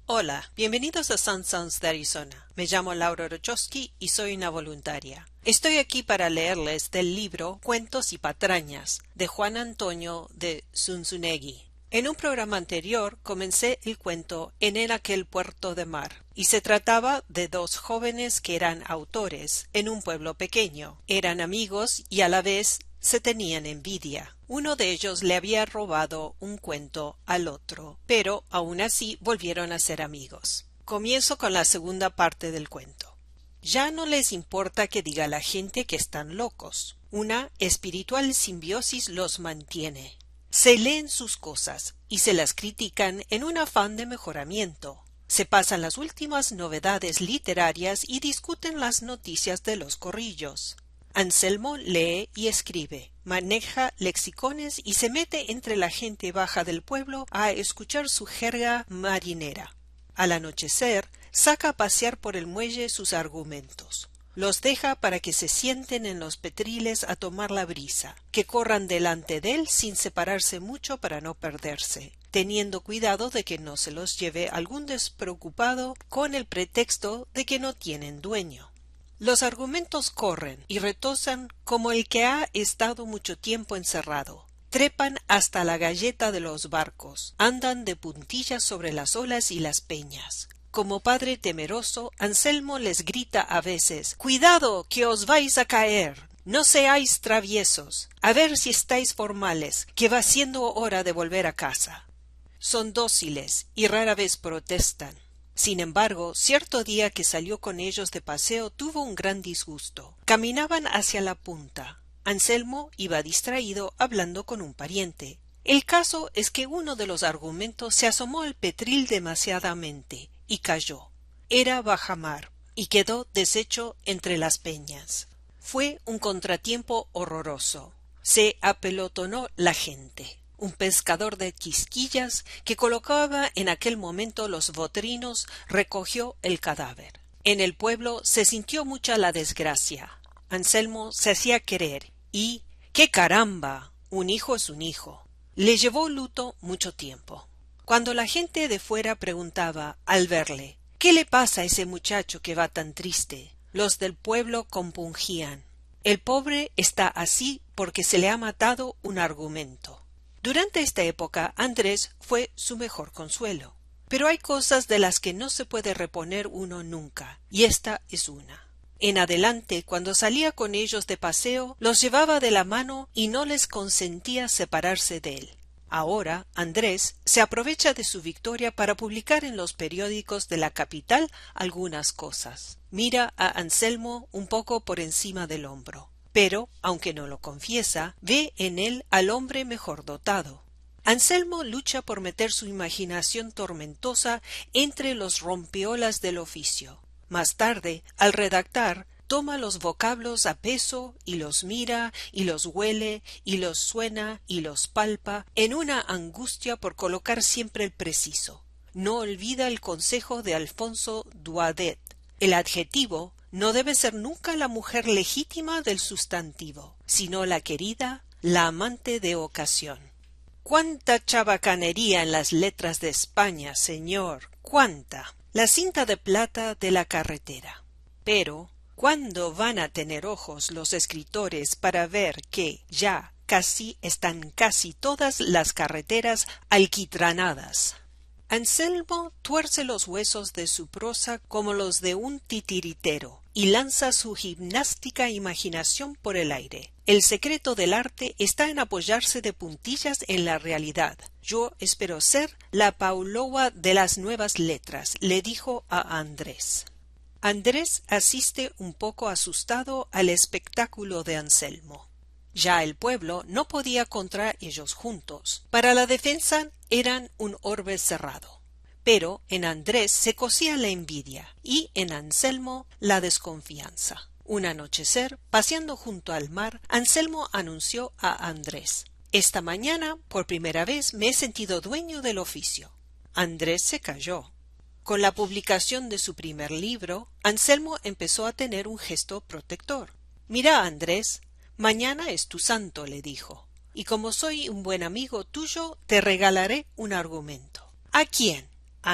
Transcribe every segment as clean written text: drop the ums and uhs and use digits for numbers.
Hola, bienvenidos a Sun Sounds de Arizona. Me llamo Laura Rochowski y soy una voluntaria. Estoy aquí para leerles del libro Cuentos y patrañas de Juan Antonio de Zunzunegui. En un programa anterior comencé el cuento En aquel puerto de mar, y se trataba de dos jóvenes que eran autores en un pueblo pequeño. Eran amigos y a la vez se tenían envidia. Uno de ellos le había robado un cuento al otro, pero aun así volvieron a ser amigos. Comienzo con la segunda parte del cuento. Ya no les importa que diga la gente que están locos. Una espiritual simbiosis los mantiene. Se leen sus cosas y se las critican en un afán de mejoramiento. Se pasan las últimas novedades literarias y discuten las noticias de los corrillos. Anselmo lee y escribe, maneja lexicones y se mete entre la gente baja del pueblo a escuchar su jerga marinera. Al anochecer, saca a pasear por el muelle sus argumentos. Los deja para que se sienten en los petriles a tomar la brisa, que corran delante de él sin separarse mucho para no perderse, teniendo cuidado de que no se los lleve algún despreocupado con el pretexto de que no tienen dueño. Los argumentos corren y retosan como el que ha estado mucho tiempo encerrado. Trepan hasta la galleta de los barcos, andan de puntillas sobre las olas y las peñas. Como padre temeroso, Anselmo les grita a veces: «¡Cuidado, que os vais a caer! No seáis traviesos, a ver si estáis formales, que va siendo hora de volver a casa». Son dóciles y rara vez protestan. Sin embargo, cierto día que salió con ellos de paseo tuvo un gran disgusto. Caminaban hacia la punta. Anselmo iba distraído hablando con un pariente. El caso es que uno de los argumentos se asomó al petril demasiadamente y cayó. Era bajamar y quedó deshecho entre las peñas. Fue un contratiempo horroroso. Se apelotonó la gente. Un pescador de Quisquillas que colocaba en aquel momento los botrinos recogió el cadáver. En el pueblo se sintió mucha la desgracia. Anselmo se hacía querer y ¡qué caramba! Un hijo es un hijo. Le llevó luto mucho tiempo. Cuando la gente de fuera preguntaba al verle ¿qué le pasa a ese muchacho que va tan triste?, los del pueblo compungían: el pobre está así porque se le ha matado un argumento. Durante esta época Andrés fue su mejor consuelo. Pero hay cosas de las que no se puede reponer uno nunca, y esta es una. En adelante, cuando salía con ellos de paseo, los llevaba de la mano y no les consentía separarse de él. Ahora Andrés se aprovecha de su victoria para publicar en los periódicos de la capital algunas cosas. Mira a Anselmo un poco por encima del hombro. Pero, aunque no lo confiesa, ve en él al hombre mejor dotado. Anselmo lucha por meter su imaginación tormentosa entre los rompeolas del oficio. Más tarde, al redactar, toma los vocablos a peso y los mira y los huele y los suena y los palpa en una angustia por colocar siempre el preciso. No olvida el consejo de Alfonso Daudet: el adjetivo no debe ser nunca la mujer legítima del sustantivo, sino la querida, la amante de ocasión. ¡Cuánta chabacanería en las letras de España, señor! ¡Cuánta! La cinta de plata de la carretera. Pero, ¿cuándo van a tener ojos los escritores para ver que ya están casi todas las carreteras alquitranadas? Anselmo tuerce los huesos de su prosa como los de un titiritero y lanza su gimnástica imaginación por el aire. El secreto del arte está en apoyarse de puntillas en la realidad. Yo espero ser la Paulowa de las nuevas letras, le dijo a Andrés. Andrés asiste un poco asustado al espectáculo de Anselmo. Ya el pueblo no podía contra ellos juntos. Para la defensa eran un orbe cerrado. Pero en Andrés se cosía la envidia y en Anselmo la desconfianza. Un anochecer, paseando junto al mar, Anselmo anunció a Andrés: «Esta mañana, por primera vez, me he sentido dueño del oficio». Andrés se calló. Con la publicación de su primer libro, Anselmo empezó a tener un gesto protector. «Mira, Andrés, mañana es tu santo», le dijo, «y como soy un buen amigo tuyo, te regalaré un argumento». «¿A quién? ¿A mí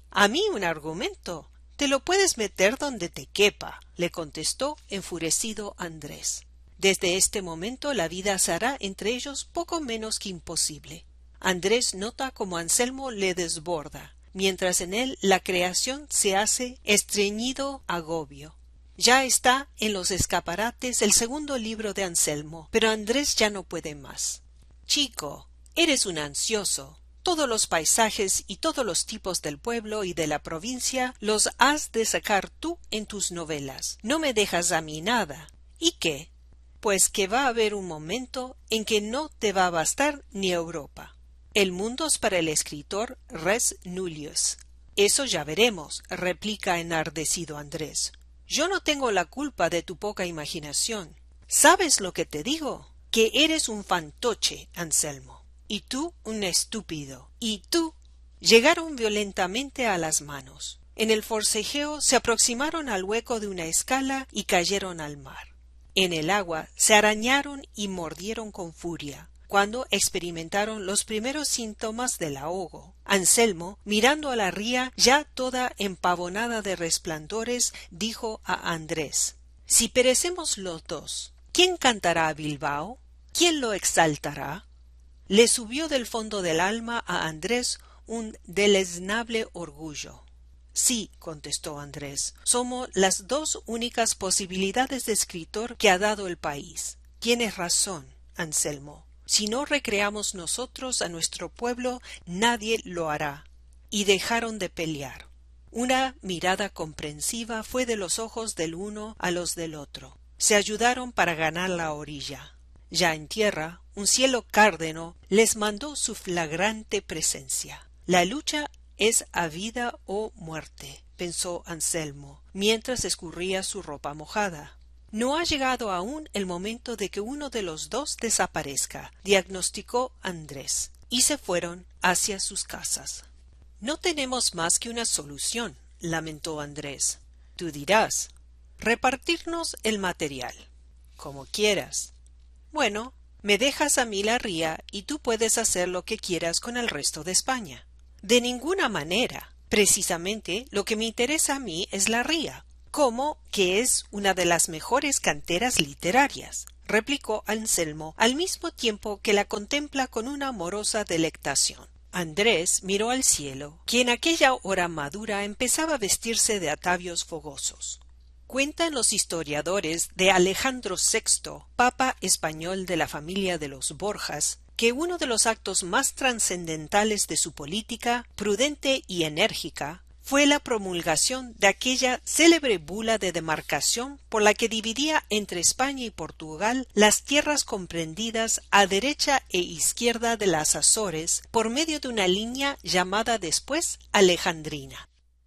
¿A mí un argumento? Te lo puedes meter donde te quepa, le contestó enfurecido Andrés. Desde este momento la vida se hará entre ellos poco menos que imposible. Andrés nota cómo Anselmo le desborda, mientras en él la creación se hace estreñido agobio. Ya está en los escaparates el segundo libro de Anselmo, pero Andrés ya no puede más. Chico, eres un ansioso. Todos los paisajes y todos los tipos del pueblo y de la provincia los has de sacar tú en tus novelas. No me dejas a mí nada. ¿Y qué? Pues que va a haber un momento en que no te va a bastar ni Europa. El mundo es para el escritor res nullius. Eso ya veremos, replica enardecido Andrés. Yo no tengo la culpa de tu poca imaginación. ¿Sabes lo que te digo? Que eres un fantoche, Anselmo. Y tú un estúpido. Y tú. Llegaron violentamente a las manos. En el forcejeo se aproximaron al hueco de una escala y cayeron al mar. En el agua se arañaron y mordieron con furia, cuando experimentaron los primeros síntomas del ahogo. Anselmo, mirando a la ría ya toda empavonada de resplandores, dijo a Andrés: Si perecemos los dos, ¿quién cantará a Bilbao? ¿Quién lo exaltará? Le subió del fondo del alma a Andrés un deleznable orgullo. Sí, contestó Andrés, somos las dos únicas posibilidades de escritor que ha dado el país. Tienes razón, Anselmo. Si no recreamos nosotros a nuestro pueblo, nadie lo hará. Y dejaron de pelear. Una mirada comprensiva fue de los ojos del uno a los del otro. Se ayudaron para ganar la orilla. Ya en tierra, un cielo cárdeno les mandó su flagrante presencia. La lucha es a vida o muerte, pensó Anselmo, mientras escurría su ropa mojada. No ha llegado aún el momento de que uno de los dos desaparezca, diagnosticó Andrés, y se fueron hacia sus casas. No tenemos más que una solución, lamentó Andrés. Tú dirás: repartirnos el material. Como quieras. Bueno, me dejas a mí la ría y tú puedes hacer lo que quieras con el resto de España. De ninguna manera. Precisamente lo que me interesa a mí es la ría, como que es una de las mejores canteras literarias, replicó Anselmo al mismo tiempo que la contempla con una amorosa delectación. Andrés miró al cielo, que en aquella hora madura empezaba a vestirse de atavios fogosos. Cuentan los historiadores de Alejandro VI, papa español de la familia de los Borjas, que uno de los actos más trascendentales de su política, prudente y enérgica, fue la promulgación de aquella célebre bula de demarcación por la que dividía entre España y Portugal las tierras comprendidas a derecha e izquierda de las Azores por medio de una línea llamada después Alejandrina.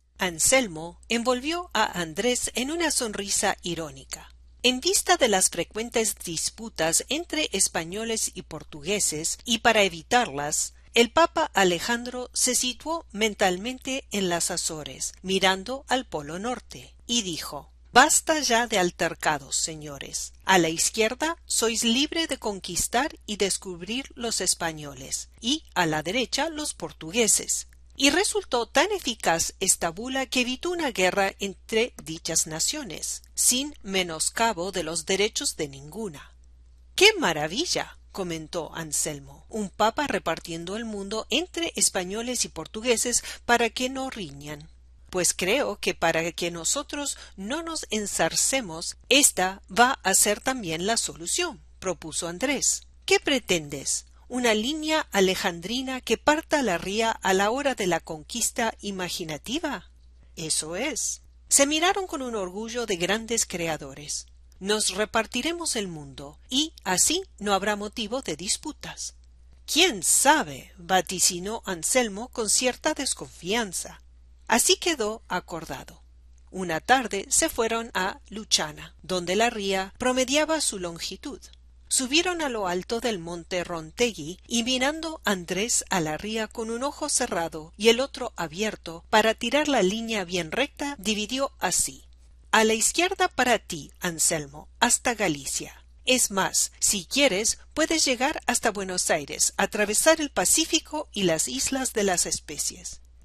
Anselmo envolvió a Andrés en una sonrisa irónica. En vista de las frecuentes disputas entre españoles y portugueses, y para evitarlas, el papa Alejandro se situó mentalmente en las Azores, mirando al Polo Norte, y dijo: Basta ya de altercados, señores. A la izquierda sois libre de conquistar y descubrir los españoles, y a la derecha los portugueses. Y resultó tan eficaz esta bula que evitó una guerra entre dichas naciones, sin menoscabo de los derechos de ninguna. ¡Qué maravilla!, comentó Anselmo, un papa repartiendo el mundo entre españoles y portugueses para que no riñan. Pues creo que para que nosotros no nos ensarcemos, esta va a ser también la solución, propuso Andrés. ¿Qué pretendes? ¿Una línea alejandrina que parta la ría a la hora de la conquista imaginativa? Eso es. Se miraron con un orgullo de grandes creadores. Nos repartiremos el mundo, y así no habrá motivo de disputas. ¿Quién sabe?, vaticinó Anselmo con cierta desconfianza. Así quedó acordado. Una tarde se fueron a Luchana, donde la ría promediaba su longitud. Subieron a lo alto del monte Rontegui y mirando Andrés a la ría con un ojo cerrado y el otro abierto para tirar la línea bien recta, dividió así: a la izquierda para ti, Anselmo, hasta Galicia. Es más, si quieres, puedes llegar hasta Buenos Aires, atravesar el Pacífico y las islas de las especies.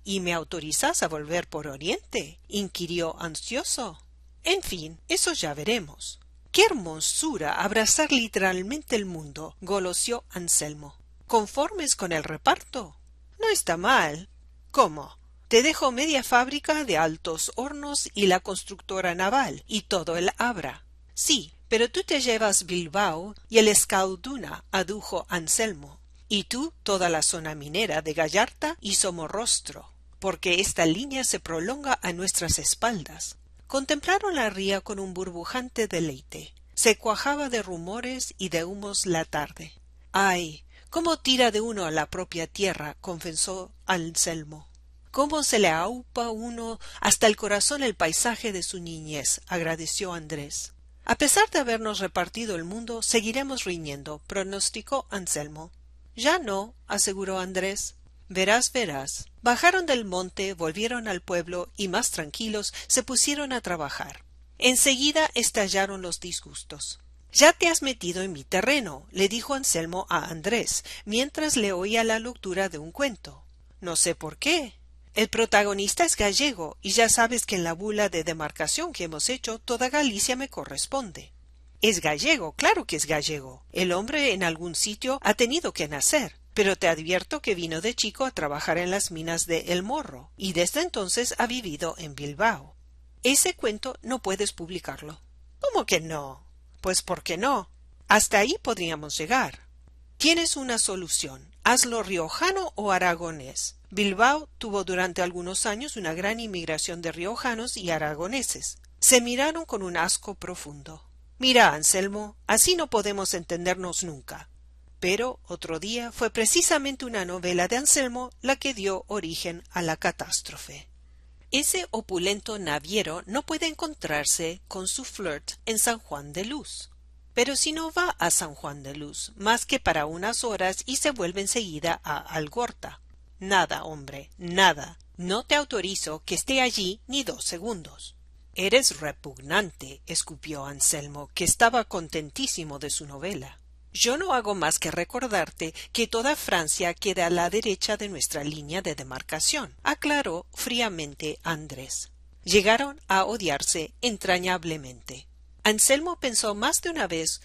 ¿Y me autorizas a volver por Oriente?, inquirió ansioso. En fin, eso ya veremos. ¡Qué hermosura abrazar literalmente el mundo!, goloseó Anselmo. ¿Conformes con el reparto? No está mal. ¿Cómo? Te dejo media fábrica de Altos Hornos y la constructora naval, y todo el Abra. Sí, pero tú te llevas Bilbao y el Escalduna, adujo Anselmo. Y tú toda la zona minera de Gallarta y Somorrostro, porque esta línea se prolonga a nuestras espaldas. Contemplaron la ría con un burbujante deleite. Se cuajaba de rumores y de humos la tarde. ¡Ay! ¿Cómo tira de uno a la propia tierra?, confesó Anselmo. ¿Cómo se le aupa uno hasta el corazón el paisaje de su niñez?, agradeció Andrés. A pesar de habernos repartido el mundo, seguiremos riñendo, pronosticó Anselmo. Ya no, aseguró Andrés. Verás, verás. Bajaron del monte, volvieron al pueblo y, más tranquilos, se pusieron a trabajar. Enseguida estallaron los disgustos. Ya te has metido en mi terreno, le dijo Anselmo a Andrés, mientras le oía la lectura de un cuento. No sé por qué. El protagonista es gallego, y ya sabes que en la bula de demarcación que hemos hecho toda Galicia me corresponde. Es gallego, claro que es gallego. El hombre en algún sitio ha tenido que nacer, pero te advierto que vino de chico a trabajar en las minas de El Morro, y desde entonces ha vivido en Bilbao. Ese cuento no puedes publicarlo. ¿Cómo que no? Pues ¿por qué no? Hasta ahí podríamos llegar. Tienes una solución. Hazlo riojano o aragonés. Bilbao tuvo durante algunos años una gran inmigración de riojanos y aragoneses. Se miraron con un asco profundo. Mira, Anselmo, así no podemos entendernos nunca. Pero otro día fue precisamente una novela de Anselmo la que dio origen a la catástrofe. Ese opulento naviero no puede encontrarse con su flirt en San Juan de Luz. Pero si no va a San Juan de Luz más que para unas horas y se vuelve enseguida a Algorta. Nada, hombre, nada. No te autorizo que esté allí ni 2 segundos. Eres repugnante, escupió Anselmo, que estaba contentísimo de su novela. Yo no hago más que recordarte que toda Francia queda a la derecha de nuestra línea de demarcación, aclaró fríamente Andrés. Llegaron a odiarse entrañablemente. Anselmo pensó más de una vez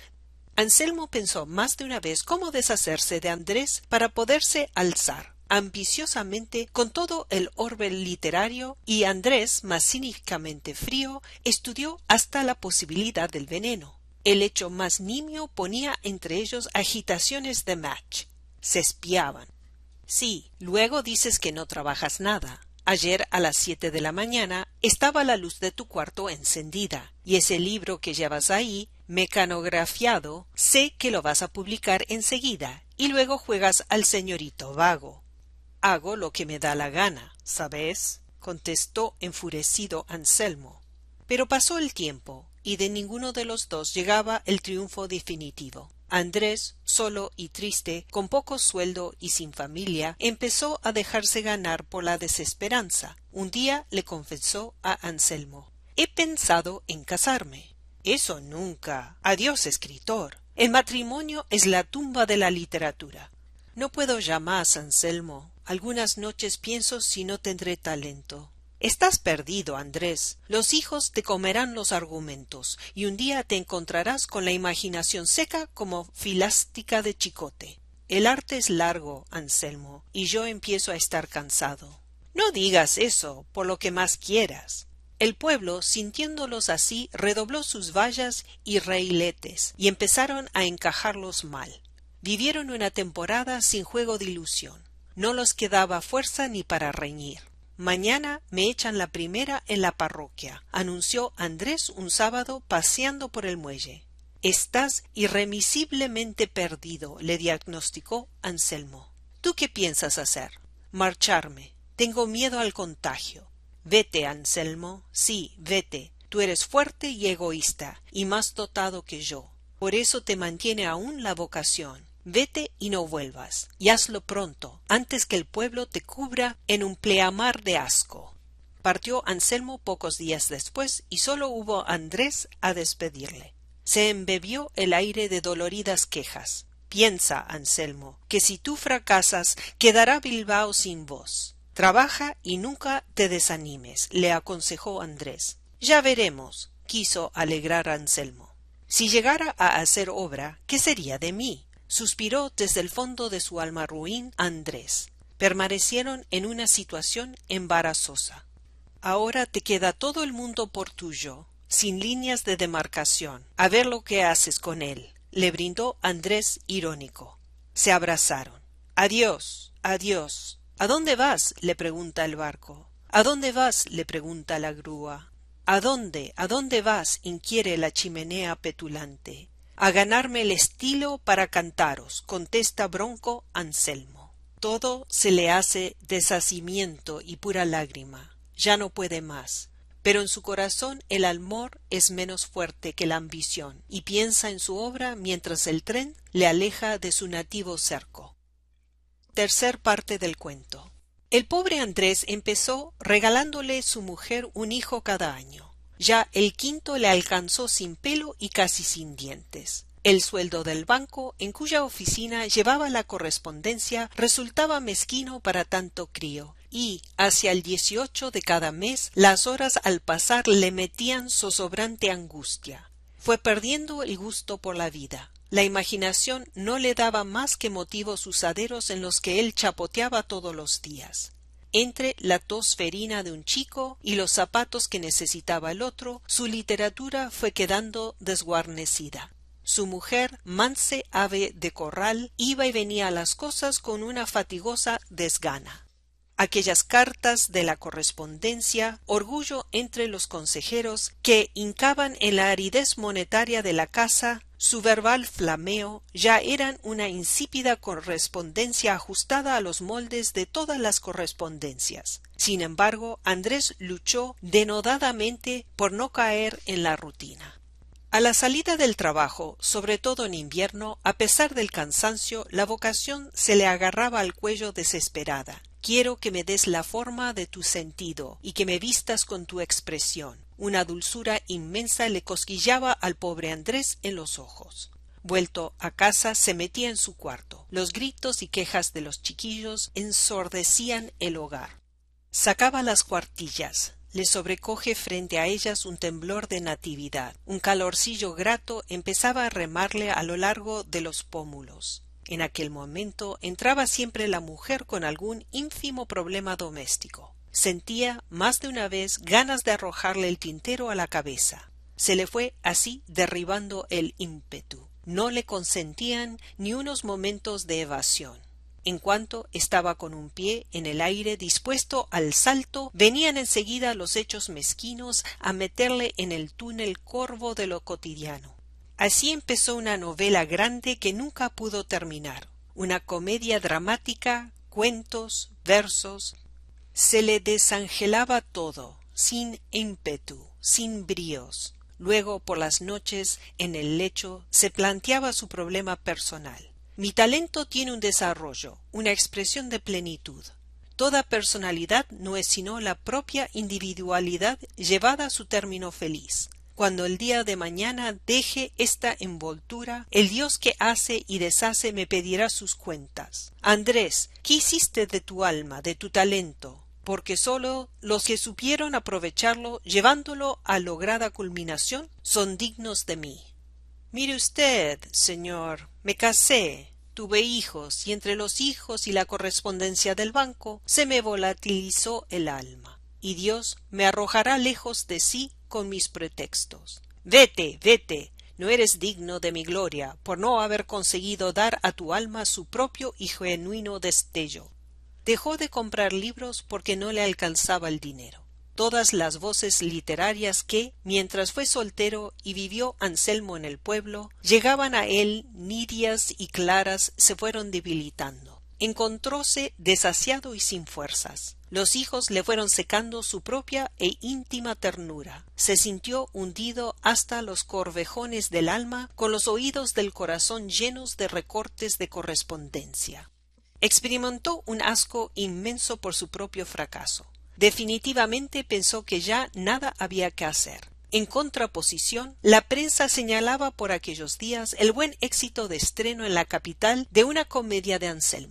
cómo deshacerse de Andrés para poderse alzar ambiciosamente con todo el orbe literario, y Andrés, más cínicamente frío, estudió hasta la posibilidad del veneno. El hecho más nimio ponía entre ellos agitaciones de match. Se espiaban. Sí, luego dices que no trabajas nada. Ayer a las 7 de la mañana estaba la luz de tu cuarto encendida, y ese libro que llevas ahí, mecanografiado, sé que lo vas a publicar enseguida, y luego juegas al señorito vago. Hago lo que me da la gana, ¿sabes?, contestó enfurecido Anselmo. Pero pasó el tiempo, y de ninguno de los dos llegaba el triunfo definitivo. Andrés, solo y triste, con poco sueldo y sin familia, empezó a dejarse ganar por la desesperanza. Un día le confesó a Anselmo: «He pensado en casarme». «Eso nunca. Adiós, escritor. El matrimonio es la tumba de la literatura». «No puedo ya más, Anselmo. Algunas noches pienso si no tendré talento». «Estás perdido, Andrés. Los hijos te comerán los argumentos, y un día te encontrarás con la imaginación seca como filástica de chicote. El arte es largo, Anselmo, y yo empiezo a estar cansado». «No digas eso, por lo que más quieras». El pueblo, sintiéndolos así, redobló sus vallas y raíletes, y empezaron a encajarlos mal. Vivieron una temporada sin juego de ilusión. No los quedaba fuerza ni para reñir. «Mañana me echan la primera en la parroquia», anunció Andrés un sábado paseando por el muelle. «Estás irremisiblemente perdido», le diagnosticó Anselmo. «¿Tú qué piensas hacer?» «Marcharme. Tengo miedo al contagio». «Vete, Anselmo. Sí, vete. Tú eres fuerte y egoísta, y más dotado que yo. Por eso te mantiene aún la vocación. Vete y no vuelvas, y hazlo pronto, antes que el pueblo te cubra en un pleamar de asco». Partió Anselmo pocos días después, y sólo hubo Andrés a despedirle. Se embebió el aire de doloridas quejas. «Piensa, Anselmo, que si tú fracasas, quedará Bilbao sin vos. Trabaja y nunca te desanimes, le aconsejó Andrés. Ya veremos, quiso alegrar a Anselmo. Si llegara a hacer obra, ¿qué sería de mí? Suspiró desde el fondo de su alma ruin Andrés. Permanecieron en una situación embarazosa. Ahora te queda todo el mundo por tuyo, sin líneas de demarcación. A ver lo que haces con él, le brindó Andrés irónico. Se abrazaron. Adiós, adiós. ¿A dónde vas? Le pregunta el barco. ¿A dónde vas? Le pregunta la grúa. ¿A dónde vas? Inquiere la chimenea petulante. A ganarme el estilo para cantaros, contesta bronco Anselmo. Todo se le hace deshacimiento y pura lágrima. Ya no puede más. Pero en su corazón el amor es menos fuerte que la ambición, y piensa en su obra mientras el tren le aleja de su nativo cerco. Tercer parte del cuento. El pobre Andrés empezó regalándole su mujer un hijo cada año. Ya el quinto le alcanzó sin pelo y casi sin dientes. El sueldo del banco, en cuya oficina llevaba la correspondencia, resultaba mezquino para tanto crío, y hacia el 18 de cada mes las horas al pasar le metían zozobrante angustia. Fue perdiendo el gusto por la vida. La imaginación no le daba más que motivos usaderos en los que él chapoteaba todos los días. Entre la tos ferina de un chico y los zapatos que necesitaba el otro, su literatura fue quedando desguarnecida. Su mujer, manse ave de corral, iba y venía a las cosas con una fatigosa desgana. Aquellas cartas de la correspondencia, orgullo entre los consejeros, que hincaban en la aridez monetaria de la casa, su verbal flameo, ya eran una insípida correspondencia ajustada a los moldes de todas las correspondencias. Sin embargo, Andrés luchó denodadamente por no caer en la rutina. A la salida del trabajo, sobre todo en invierno, a pesar del cansancio, la vocación se le agarraba al cuello desesperada. Quiero que me des la forma de tu sentido y que me vistas con tu expresión. Una dulzura inmensa le cosquillaba al pobre Andrés en los ojos. Vuelto a casa, se metía en su cuarto. Los gritos y quejas de los chiquillos ensordecían el hogar. Sacaba las cuartillas. Le sobrecoge frente a ellas un temblor de natividad. Un calorcillo grato empezaba a remarle a lo largo de los pómulos. En aquel momento entraba siempre la mujer con algún ínfimo problema doméstico. Sentía más de una vez ganas de arrojarle el tintero a la cabeza. Se le fue así derribando el ímpetu. No le consentían ni unos momentos de evasión. En cuanto estaba con un pie en el aire dispuesto al salto, venían enseguida los hechos mezquinos a meterle en el túnel corvo de lo cotidiano. Así empezó una novela grande que nunca pudo terminar, una comedia dramática, cuentos, versos. Se le desangelaba todo, sin ímpetu, sin bríos. Luego, por las noches, en el lecho, se planteaba su problema personal. Mi talento tiene un desarrollo, una expresión de plenitud. Toda personalidad no es sino la propia individualidad llevada a su término feliz. Cuando el día de mañana deje esta envoltura, el Dios que hace y deshace me pedirá sus cuentas. Andrés, ¿qué hiciste de tu alma, de tu talento? Porque sólo los que supieron aprovecharlo, llevándolo a lograda culminación, son dignos de mí. Mire usted, señor, me casé, tuve hijos, y entre los hijos y la correspondencia del banco se me volatilizó el alma, y Dios me arrojará lejos de sí con mis pretextos. Vete, vete, no eres digno de mi gloria por no haber conseguido dar a tu alma su propio y genuino destello. Dejó de comprar libros porque no le alcanzaba el dinero. Todas las voces literarias que, mientras fue soltero y vivió Anselmo en el pueblo, llegaban a él nítidas y claras, se fueron debilitando. Encontróse desasiado y sin fuerzas. Los hijos le fueron secando su propia e íntima ternura. Se sintió hundido hasta los corvejones del alma, con los oídos del corazón llenos de recortes de correspondencia. Experimentó un asco inmenso por su propio fracaso. Definitivamente pensó que ya nada había que hacer. En contraposición, la prensa señalaba por aquellos días el buen éxito de estreno en la capital de una comedia de Anselmo.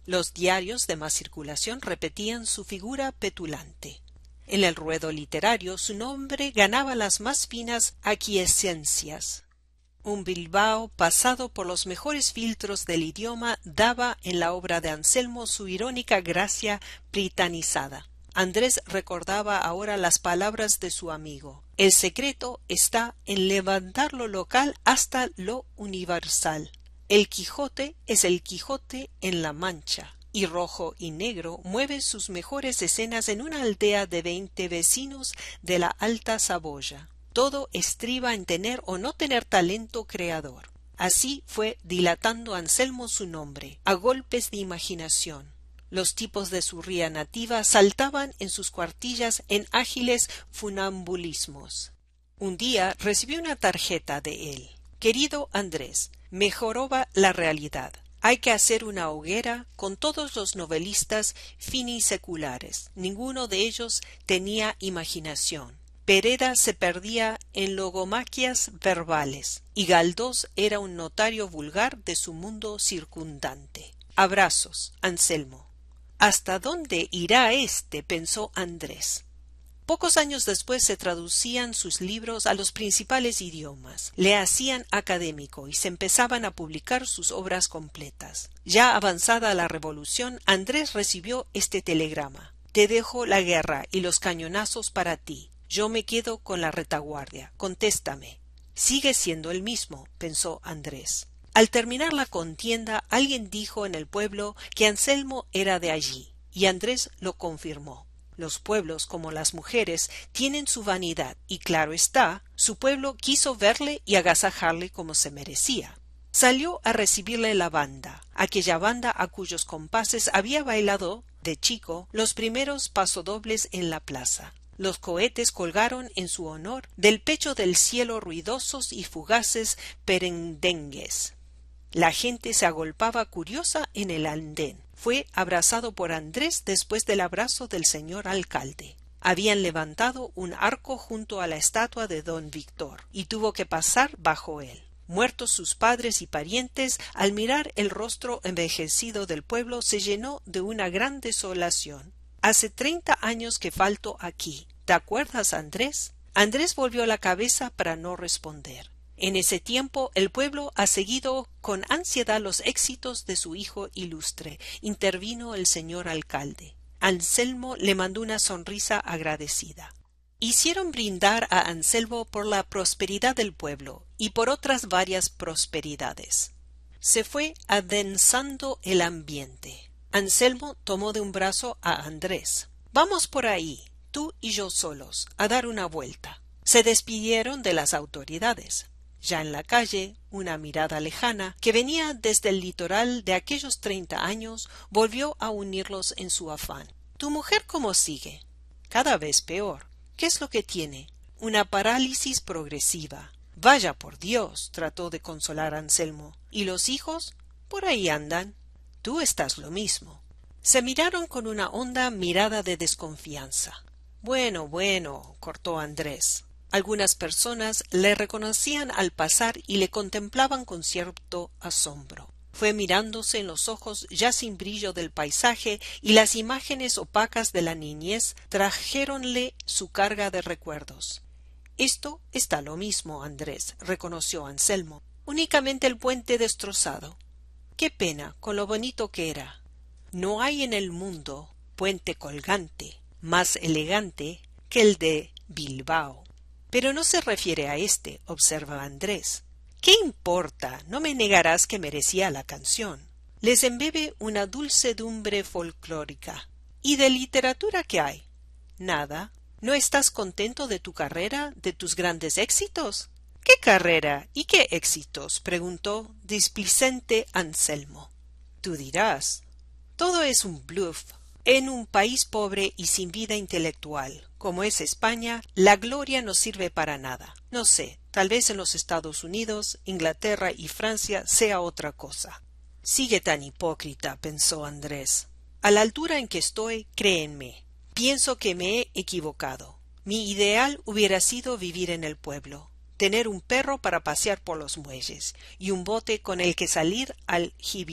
Los diarios de más circulación repetían su figura petulante. En el ruedo literario su nombre ganaba las más finas aquiescencias. Un Bilbao pasado por los mejores filtros del idioma daba en la obra de Anselmo su irónica gracia britanizada. Andrés recordaba ahora las palabras de su amigo. El secreto está en levantar lo local hasta lo universal. El Quijote es el Quijote en la Mancha, y Rojo y Negro mueve sus mejores escenas en una aldea de 20 vecinos de la Alta Saboya. Todo estriba en tener o no tener talento creador. Así fue dilatando Anselmo su nombre, a golpes de imaginación. Los tipos de su ría nativa saltaban en sus cuartillas en ágiles funambulismos. Un día recibí una tarjeta de él. Querido Andrés, me joroba la realidad. Hay que hacer una hoguera con todos los novelistas finiseculares. Ninguno de ellos tenía imaginación. Pereda se perdía en logomaquias verbales y Galdós era un notario vulgar de su mundo circundante. Abrazos, Anselmo. ¿Hasta dónde irá éste?, pensó Andrés. Pocos años después se traducían sus libros a los principales idiomas, le hacían académico y se empezaban a publicar sus obras completas. Ya avanzada la revolución, Andrés recibió este telegrama: te dejo la guerra y los cañonazos para ti. Yo me quedo con la retaguardia. Contéstame. Sigue siendo el mismo, pensó Andrés. Al terminar la contienda, alguien dijo en el pueblo que Anselmo era de allí, y Andrés lo confirmó. Los pueblos, como las mujeres, tienen su vanidad, y claro está, su pueblo quiso verle y agasajarle como se merecía. Salió a recibirle la banda, aquella banda a cuyos compases había bailado, de chico, los primeros pasodobles en la plaza. Los cohetes colgaron en su honor del pecho del cielo ruidosos y fugaces perendengues. La gente se agolpaba curiosa en el andén. Fue abrazado por Andrés después del abrazo del señor alcalde. Habían levantado un arco junto a la estatua de don Víctor, y tuvo que pasar bajo él. Muertos sus padres y parientes, al mirar el rostro envejecido del pueblo se llenó de una gran desolación. Hace 30 años que falto aquí. ¿Te acuerdas, Andrés? Andrés volvió la cabeza para no responder. En ese tiempo el pueblo ha seguido con ansiedad los éxitos de su hijo ilustre. Intervino el señor alcalde. Anselmo le mandó una sonrisa agradecida. Hicieron brindar a Anselmo por la prosperidad del pueblo y por otras varias prosperidades. Se fue adensando el ambiente. Anselmo tomó de un brazo a Andrés. Vamos por ahí, tú y yo solos, a dar una vuelta. Se despidieron de las autoridades. Ya en la calle, una mirada lejana, que venía desde el litoral de aquellos 30 años, volvió a unirlos en su afán. ¿Tu mujer cómo sigue? Cada vez peor. ¿Qué es lo que tiene? Una parálisis progresiva. Vaya por Dios, trató de consolar Anselmo. ¿Y los hijos? Por ahí andan. Tú estás lo mismo. Se miraron con una honda mirada de desconfianza. Bueno, cortó Andrés. Algunas personas le reconocían al pasar y le contemplaban con cierto asombro. Fue mirándose en los ojos ya sin brillo del paisaje, y las imágenes opacas de la niñez trajéronle su carga de recuerdos. Esto está lo mismo, Andrés, reconoció Anselmo. Únicamente el puente destrozado. Qué pena, con lo bonito que era. No hay en el mundo puente colgante más elegante que el de Bilbao. Pero no se refiere a este, observa Andrés. ¿Qué importa? No me negarás que merecía la canción. Les embebe una dulcedumbre folclórica. ¿Y de literatura qué hay? Nada. ¿No estás contento de tu carrera, de tus grandes éxitos? ¿Qué carrera y qué éxitos?, preguntó displicente Anselmo. Tú dirás. Todo es un bluff. En un país pobre y sin vida intelectual, como es España, la gloria no sirve para nada. No sé, tal vez en los Estados Unidos, Inglaterra y Francia sea otra cosa. Sigue tan hipócrita, pensó Andrés. A la altura en que estoy, créenme, pienso que me he equivocado. Mi ideal hubiera sido vivir en el pueblo, tener un perro para pasear por los muelles y un bote con el que salir al Gibeón.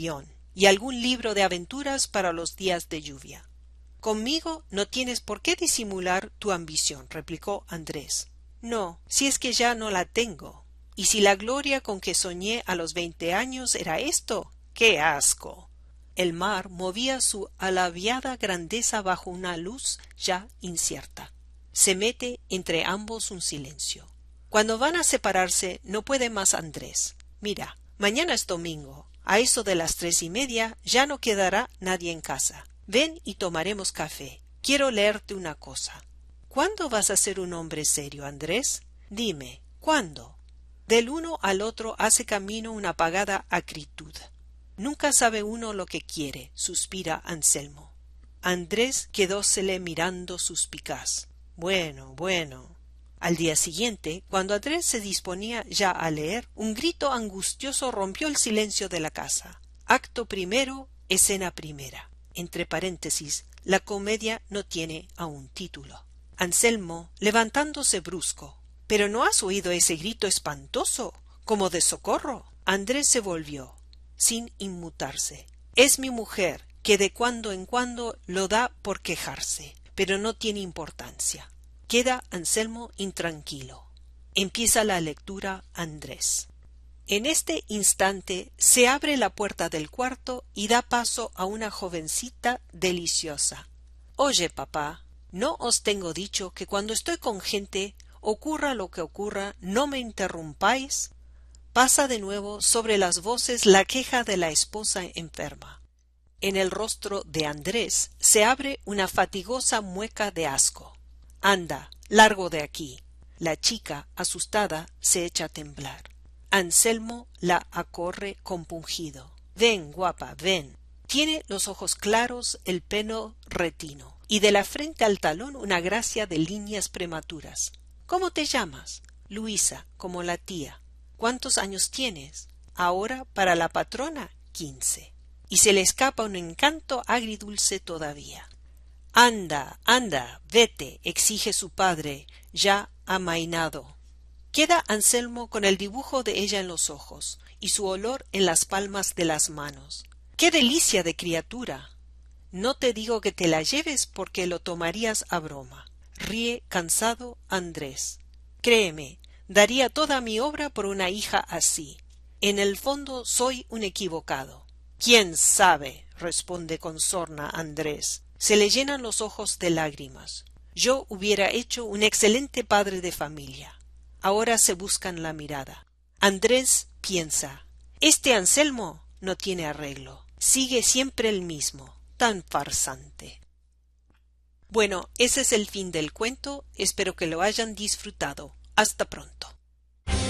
y algún libro de aventuras para los días de lluvia. Conmigo no tienes por qué disimular tu ambición, replicó Andrés. No, si es que ya no la tengo. Y si la gloria con que soñé a los 20 años era esto, ¡qué asco! El mar movía su alaviada grandeza bajo una luz ya incierta. Se mete entre ambos un silencio. Cuando van a separarse no puede más Andrés. Mira, mañana es domingo. A eso de las 3:30 ya no quedará nadie en casa. Ven y tomaremos café. Quiero leerte una cosa. ¿Cuándo vas a ser un hombre serio, Andrés? Dime, ¿cuándo? Del uno al otro hace camino una apagada acritud. Nunca sabe uno lo que quiere, suspira Anselmo. Andrés quedósele mirando suspicaz. Bueno, bueno. Al día siguiente, cuando Andrés se disponía ya a leer, un grito angustioso rompió el silencio de la casa. Acto primero, escena primera. Entre paréntesis, la comedia no tiene aún título. Anselmo, levantándose brusco. ¿Pero no has oído ese grito espantoso, como de socorro? Andrés se volvió, sin inmutarse. Es mi mujer, que de cuando en cuando lo da por quejarse, pero no tiene importancia. Queda Anselmo intranquilo. Empieza la lectura Andrés. En este instante se abre la puerta del cuarto y da paso a una jovencita deliciosa. Oye, papá, ¿no os tengo dicho que cuando estoy con gente, ocurra lo que ocurra, no me interrumpáis? Pasa de nuevo sobre las voces la queja de la esposa enferma. En el rostro de Andrés se abre una fatigosa mueca de asco. Anda, largo de aquí. La chica, asustada, se echa a temblar. Anselmo la acorre compungido. Ven, guapa, ven. Tiene los ojos claros, el pelo retino, y de la frente al talón una gracia de líneas prematuras. ¿Cómo te llamas? Luisa, como la tía. ¿Cuántos años tienes? Ahora, para la patrona, 15. Y se le escapa un encanto agridulce todavía. Anda, anda, vete, exige su padre, ya amainado. Queda Anselmo con el dibujo de ella en los ojos y su olor en las palmas de las manos. ¡Qué delicia de criatura! No te digo que te la lleves porque lo tomarías a broma. Ríe cansado Andrés. Créeme, daría toda mi obra por una hija así. En el fondo soy un equivocado. ¿Quién sabe? Responde con sorna Andrés. Se le llenan los ojos de lágrimas. Yo hubiera hecho un excelente padre de familia. Ahora se buscan la mirada. Andrés piensa, este Anselmo no tiene arreglo. Sigue siempre el mismo, tan farsante. Bueno, ese es el fin del cuento. Espero que lo hayan disfrutado. Hasta pronto.